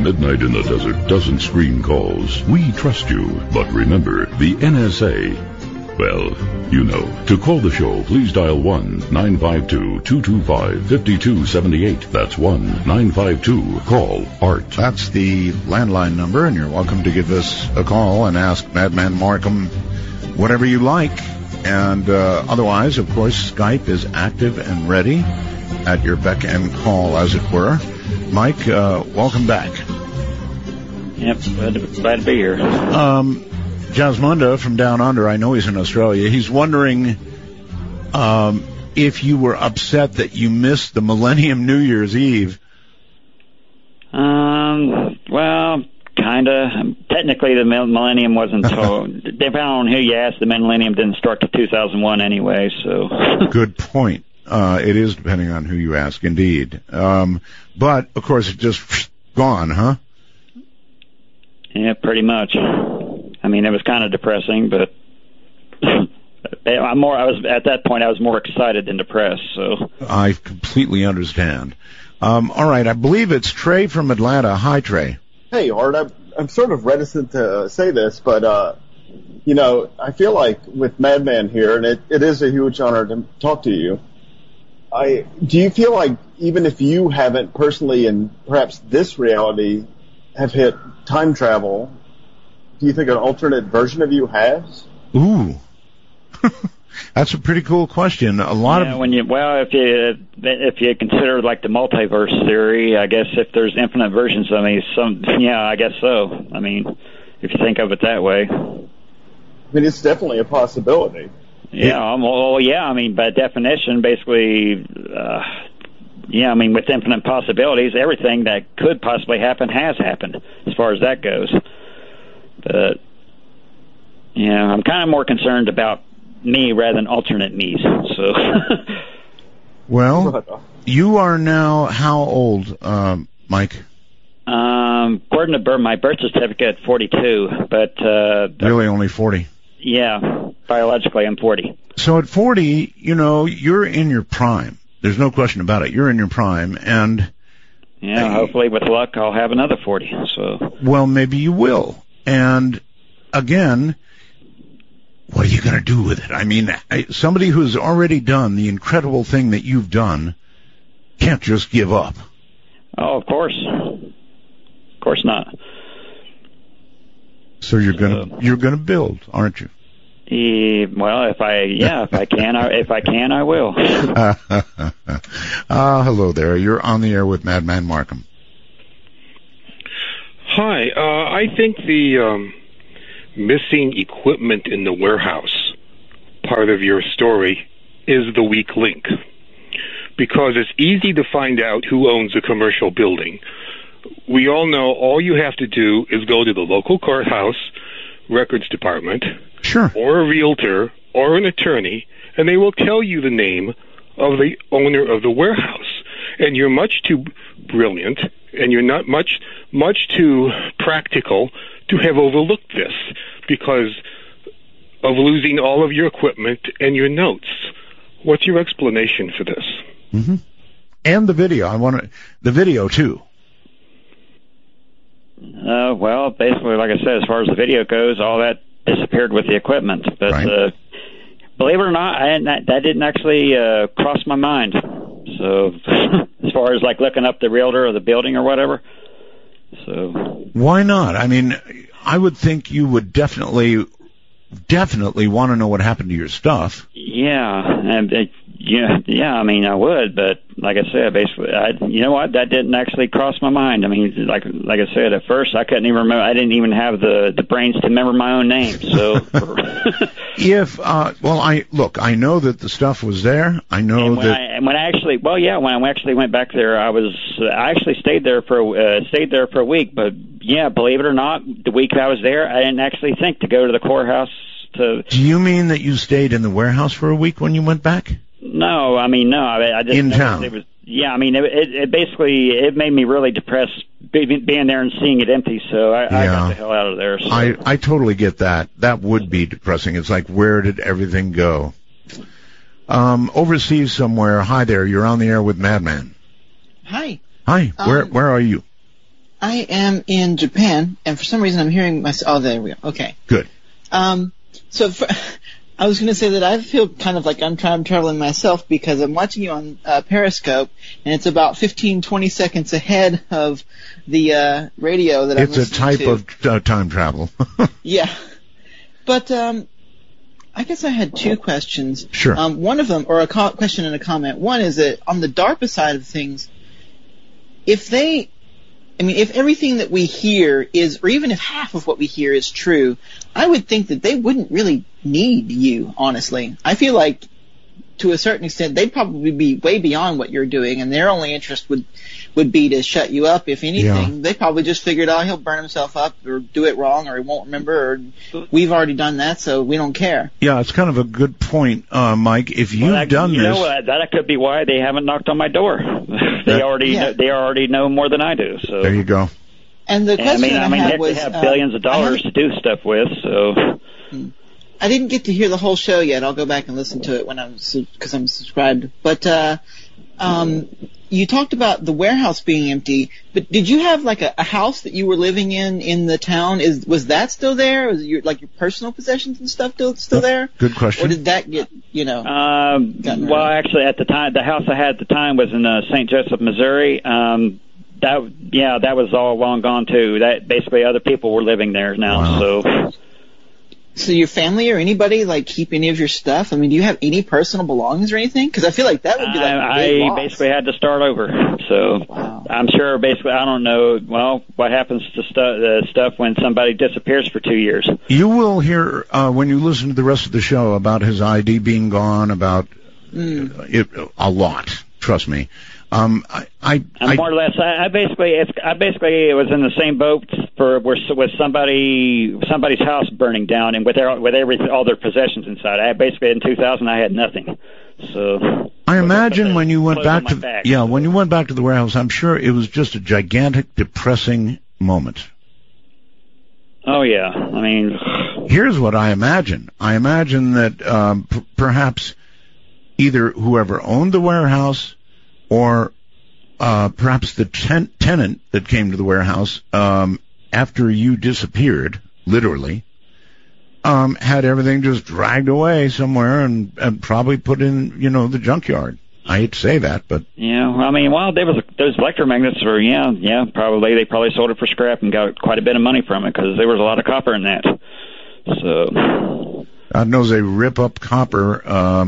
midnight in the desert doesn't screen calls. We trust you. But remember, the NSA, well, you know. To call the show, please dial 1-952-225-5278. That's 1-952-CALL-ART. That's the landline number, and you're welcome to give us a call and ask Madman Markham whatever you like. And otherwise, of course, Skype is active and ready at your beck and call, as it were. Mike, welcome back. Yep, glad to be here. Jasmunda from Down Under, I know he's in Australia. He's wondering if you were upset that you missed the Millennium New Year's Eve. Well, kind of. Technically, the Millennium wasn't so... Depending on who you ask, the Millennium didn't start to 2001 anyway, so... Good point. It is depending on who you ask, indeed. But, of course, it's just gone, huh? Yeah, pretty much. I mean, it was kind of depressing, but at that point, I was more excited than depressed, so... I completely understand. All right, I believe it's Trey from Atlanta. Hi, Trey. Hey, Art, I'm sort of reticent to say this, but, I feel like with Madman here, and it is a huge honor to talk to you, do you feel like even if you haven't personally, in perhaps this reality, have hit time travel, do you think an alternate version of you has? Ooh. That's a pretty cool question. If you consider like the multiverse theory, I guess if there's infinite versions of me, I guess so. I mean, if you think of it that way. I mean, it's definitely a possibility. Yeah, I mean, by definition, basically, with infinite possibilities, everything that could possibly happen has happened, as far as that goes. But, I'm kind of more concerned about me rather than alternate me's. So, well, you are now how old, Mike? According to my birth certificate, 42, but really only 40. Yeah, biologically, I'm 40. So at 40, you're in your prime. There's no question about it. You're in your prime, and hopefully, with luck, I'll have another 40. So, well, maybe you will. And again, what are you going to do with it? I mean, somebody who's already done the incredible thing that you've done can't just give up. Oh, of course not. So you're gonna build, aren't you? Well, if I can, I will. Hello there. You're on the air with Madman Markham. Hi. I think the missing equipment in the warehouse part of your story is the weak link, because it's easy to find out who owns a commercial building. We all know all you have to do is go to the local courthouse records department, sure, or a realtor or an attorney, and they will tell you the name of the owner of the warehouse. And you're much too brilliant, and you're not much too practical to have overlooked this because of losing all of your equipment and your notes. What's your explanation for this? Mm-hmm. And the video. The video too. Well, basically, like I said, as far as the video goes, all that disappeared with the equipment. But right. Believe it or not, that didn't actually cross my mind. So, as far as like looking up the realtor or the building or whatever. So, why not? I mean, I would think you would definitely want to know what happened to your stuff. Yeah, and I mean, I would, but like I said, basically, you know what? That didn't actually cross my mind. I mean, like I said, at first, I couldn't even remember. I didn't even have the brains to remember my own name. So, I know that the stuff was there. I know when I actually went back there, I actually stayed there for a week. But yeah, believe it or not, the week I was there, I didn't actually think to go to the courthouse. Do you mean that you stayed in the warehouse for a week when you went back? No, I mean, no. I just in town. It basically made me really depressed being there and seeing it empty. So I got the hell out of there. So. I totally get that. That would be depressing. It's like, where did everything go? Overseas somewhere. Hi there. You're on the air with Madman. Hi. Hi. Where are you? I am in Japan, and for some reason I'm hearing myself. Oh, there we go. Okay. Good. So I was going to say that I feel kind of like I'm time traveling myself because I'm watching you on Periscope, and it's about 15-20 seconds ahead of the radio that I'm listening to. It's a type of time travel. Yeah. But I guess I had two questions. Sure. One of them, or a question and a comment. One is that on the DARPA side of things, if everything that we hear is, or even if half of what we hear is true, I would think that they wouldn't really need you, honestly. I feel like, to a certain extent, they'd probably be way beyond what you're doing, and their only interest would be to shut you up, if anything. Yeah. They probably just figured, he'll burn himself up, or do it wrong, or he won't remember, or we've already done that, so we don't care. Yeah, it's kind of a good point, Mike. If you've done this... that could be why they haven't knocked on my door. They already know more than I do. So there you go. And the question I had was, they have billions of dollars to do stuff with. So I didn't get to hear the whole show yet. I'll go back and listen to it because I'm subscribed. But you talked about the warehouse being empty. But did you have like a house that you were living in the town? Was that still there? Was your personal possessions and stuff still there? Good question. Or did that get well, actually, at the time, the house I had at the time was in St. Joseph, Missouri. That was all long gone too. That basically other people were living there now. Wow. So your family or anybody keep any of your stuff? I mean, do you have any personal belongings or anything? Because I feel like that would be a big loss. Basically had to start over. So I'm sure basically I don't know. Well, what happens to stuff when somebody disappears for 2 years? You will hear when you listen to the rest of the show about his ID being gone, about it a lot. Trust me. More or less. I basically was in the same boat with somebody's house burning down and with all their possessions inside. In 2000 I had nothing. So I imagine when you went back to the warehouse, I'm sure it was just a gigantic, depressing moment. Oh yeah, I mean, here's what I imagine. I imagine that perhaps either whoever owned the warehouse or perhaps the tenant that came to the warehouse after you disappeared, literally, had everything just dragged away somewhere and probably put in, the junkyard. I hate to say that, but... Yeah, I mean, those electromagnets were, they probably sold it for scrap and got quite a bit of money from it because there was a lot of copper in that. So... God knows they rip up copper,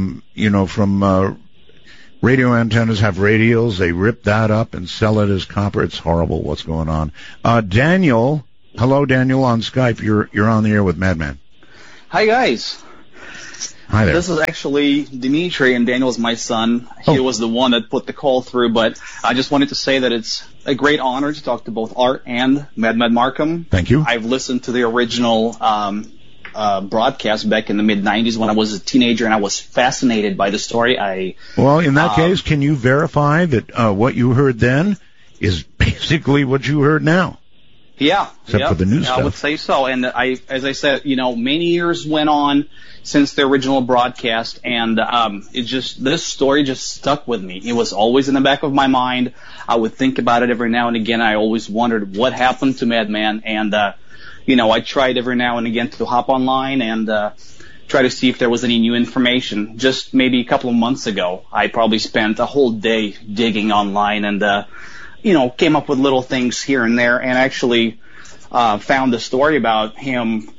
from... radio antennas have radials. They rip that up and sell it as copper. It's horrible what's going on. Daniel, hello, Daniel, on Skype. You're on the air with Madman. Hi, guys. Hi there. This is actually Dimitri, and Daniel's my son. He was the one that put the call through, but I just wanted to say that it's a great honor to talk to both Art and Madman Markham. Thank you. I've listened to the original broadcast back in the mid-'90s when I was a teenager, and I was fascinated by the story. Well, in that case, can you verify that what you heard then is basically what you heard now? Yeah. Except for the new stuff. I would say so. And as I said, many years went on since the original broadcast, and this story just stuck with me. It was always in the back of my mind. I would think about it every now and again. I always wondered what happened to Madman, and I tried every now and again to hop online and try to see if there was any new information. Just maybe a couple of months ago, I probably spent a whole day digging online and, came up with little things here and there, and actually found a story about him,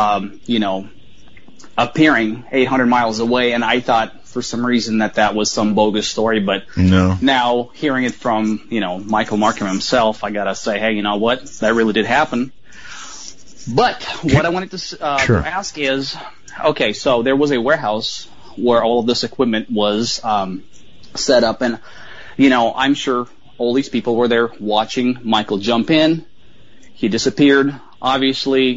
appearing 800 miles away, and I thought for some reason that was some bogus story, but now hearing it from, Michael Markham himself, I gotta say, hey, you know what, that really did happen. But what I wanted to ask is, okay, so there was a warehouse where all of this equipment was set up, and, I'm sure all these people were there watching Michael jump in. He disappeared. Obviously,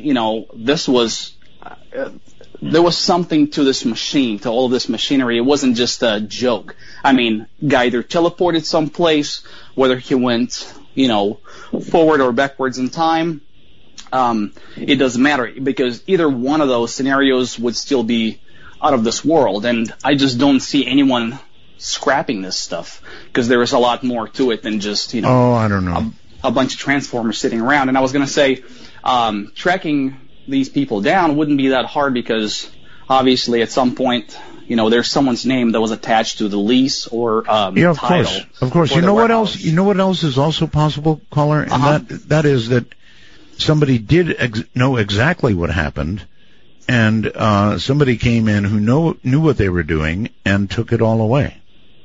there was something to this machine, to all of this machinery. It wasn't just a joke. I mean, guy either teleported someplace, whether he went, forward or backwards in time. It doesn't matter, because either one of those scenarios would still be out of this world, and I just don't see anyone scrapping this stuff, because there is a lot more to it than just, I don't know. a bunch of Transformers sitting around. And I was going to say, tracking these people down wouldn't be that hard because obviously at some point, there's someone's name that was attached to the lease or yeah, of title. Of course. You know what else? You know what else is also possible, caller? And that is that somebody did know exactly what happened, and somebody came in who knew what they were doing and took it all away.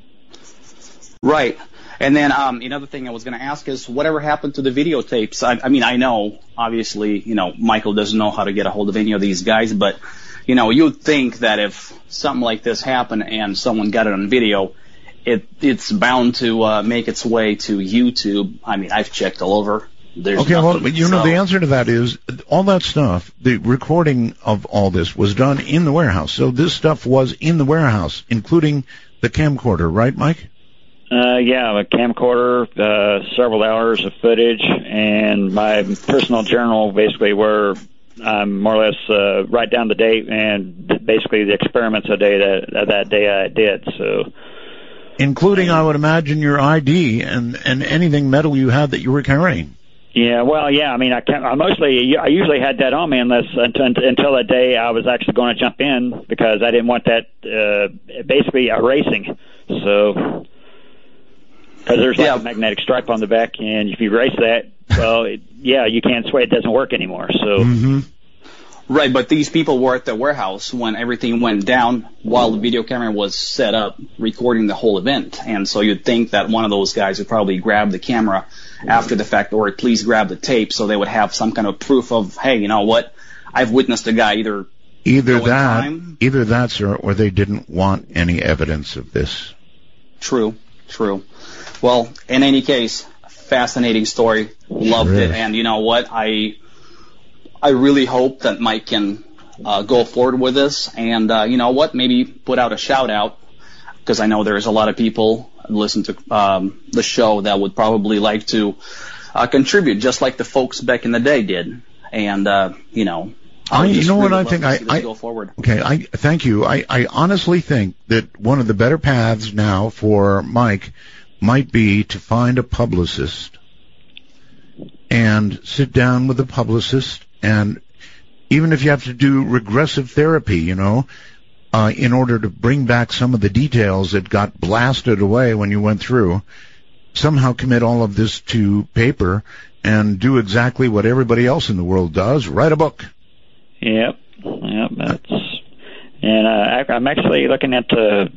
Right. And then another thing I was going to ask is whatever happened to the videotapes? I mean, I know, obviously, Michael doesn't know how to get a hold of any of these guys, but, you'd think that if something like this happened and someone got it on video, it's bound to make its way to YouTube. I mean, I've checked all over. There's okay, nothing, well, the answer to that is all that stuff, the recording of all this was done in the warehouse. So this stuff was in the warehouse, including the camcorder, right, Mike? Yeah, a camcorder, several hours of footage, and my personal journal, basically, where I more or less write down the date and basically the experiments that day I did. So, including, I would imagine, your ID and anything metal you had that you were carrying. Yeah, well, yeah. I mean, I usually had that on me until the day I was actually going to jump in because I didn't want that basically erasing. So. Because there's like a magnetic stripe on the back, and if you erase that, well, you can't swear it doesn't work anymore. So, Right, but these people were at the warehouse when everything went down while the video camera was set up, recording the whole event. And so you'd think that one of those guys would probably grab the camera after the fact, or at least grab the tape, so they would have some kind of proof of, hey, you know what? I've witnessed a guy either that, sir, or they didn't want any evidence of this. True. Well, in any case, fascinating story. Loved it. And you know what? I really hope that Mike can go forward with this. And you know what? Maybe put out a shout out, because I know there's a lot of people who listen to the show that would probably like to contribute, just like the folks back in the day did. And go forward. Okay, thank you. I honestly think that one of the better paths now for Mike might be to find a publicist and sit down with a publicist, and even if you have to do regressive therapy, in order to bring back some of the details that got blasted away when you went through, somehow commit all of this to paper and do exactly what everybody else in the world does, write a book. Yep. I'm actually looking at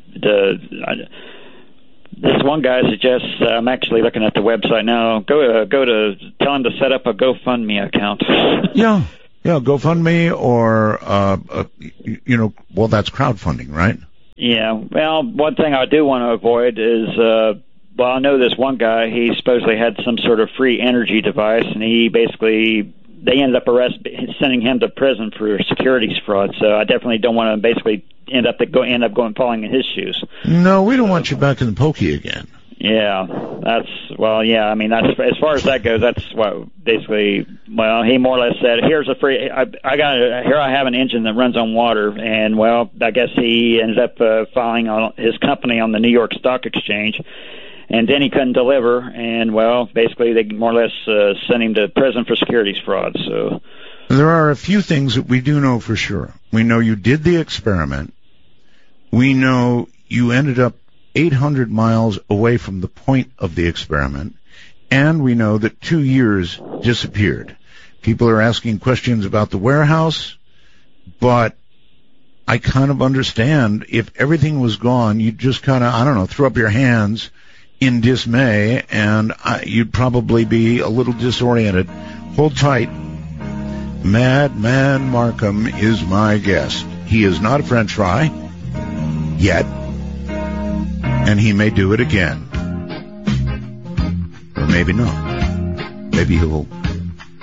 this one guy suggests. I'm actually looking at the website now. Go to tell him to set up a GoFundMe account. Yeah, GoFundMe or well, that's crowdfunding, right? Yeah. Well, one thing I do want to avoid is. Well, I know this one guy, he supposedly had some sort of free energy device, and they ended up sending him to prison for securities fraud. So I definitely don't want to basically end up falling in his shoes. No, we don't want you back in the pokey again. Yeah, that's as far as that goes, that's what basically, he more or less said, here's a free, I have an engine that runs on water, and I guess he ended up filing on his company on the New York Stock Exchange. And then he couldn't deliver, and, basically they more or less sent him to prison for securities fraud. So there are a few things that we do know for sure. We know you did the experiment. We know you ended up 800 miles away from the point of the experiment. And we know that 2 years disappeared. People are asking questions about the warehouse, but I kind of understand if everything was gone, you'd just kind of, throw up your hands in dismay, and you'd probably be a little disoriented. Hold tight. Madman Marcum is my guest. He is not a French fry yet, and he may do it again. Or maybe not. Maybe he'll